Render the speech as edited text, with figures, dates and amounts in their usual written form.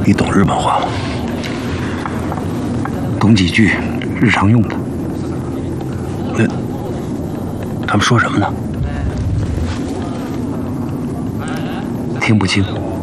你懂日本话吗？ 懂几句日常用的。 那他们说什么呢？ 听不清。